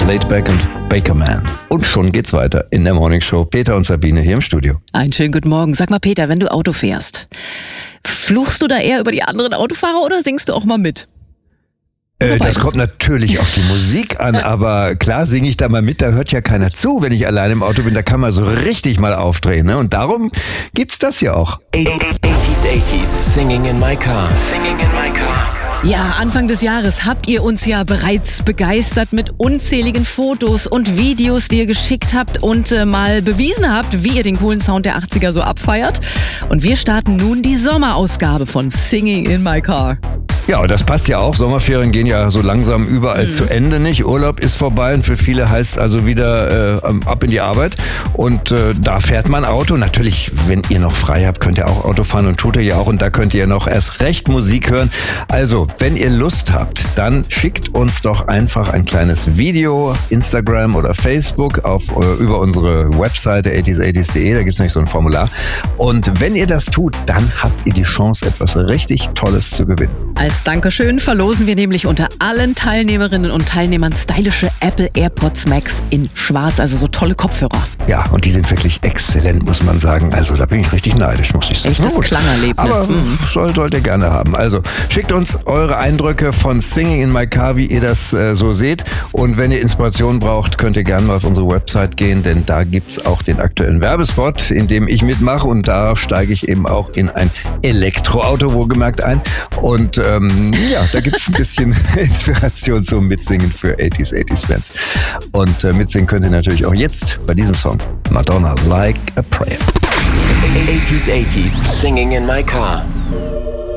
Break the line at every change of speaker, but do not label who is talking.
Laidback und Baker Man. Und schon geht's weiter in der Morning Show. Peter und Sabine hier im Studio.
Einen schönen guten Morgen. Sag mal, Peter, wenn du Auto fährst, fluchst du da eher über die anderen Autofahrer oder singst du auch mal mit?
Das kommt natürlich auf die Musik an, aber klar singe ich da mal mit, da hört ja keiner zu, wenn ich allein im Auto bin, da kann man so richtig mal aufdrehen, ne? Und darum gibt's das hier auch.
80s, Singing in my car. Singing in my car.
Ja, Anfang des Jahres habt ihr uns ja bereits begeistert mit unzähligen Fotos und Videos, die ihr geschickt habt und mal bewiesen habt, wie ihr den coolen Sound der 80er so abfeiert. Und wir starten nun die Sommerausgabe von Singing in my car.
Ja, das passt ja auch. Sommerferien gehen ja so langsam überall zu Ende, nicht? Urlaub ist vorbei und für viele heißt also wieder ab in die Arbeit. Und da fährt man Auto. Natürlich, wenn ihr noch frei habt, könnt ihr auch Auto fahren und tut ihr ja auch. Und da könnt ihr noch erst recht Musik hören. Also, wenn ihr Lust habt, dann schickt uns doch einfach ein kleines Video, Instagram oder Facebook über unsere Webseite 80s80s.de. Da gibt's nämlich so ein Formular. Und wenn ihr das tut, dann habt ihr die Chance, etwas richtig Tolles zu gewinnen.
Als Dankeschön verlosen wir nämlich unter allen Teilnehmerinnen und Teilnehmern stylische Apple AirPods Max in schwarz, also so tolle Kopfhörer.
Ja, und die sind wirklich exzellent, muss man sagen. Also da bin ich richtig neidisch, muss ich sagen.
Echtes Klangerlebnis.
Aber sollt ihr gerne haben. Also schickt uns eure Eindrücke von Singing in my car, wie ihr das so seht. Und wenn ihr Inspiration braucht, könnt ihr gerne mal auf unsere Website gehen, denn da gibt's auch den aktuellen Werbespot, in dem ich mitmache. Und da steige ich eben auch in ein Elektroauto, wohlgemerkt, ein. Und ja, da gibt's ein bisschen Inspiration zum Mitsingen für 80s-80s-Fans. Und mitsingen können Sie natürlich auch jetzt bei diesem Song. Madonna, Like a Prayer.
80s, Singing in my car.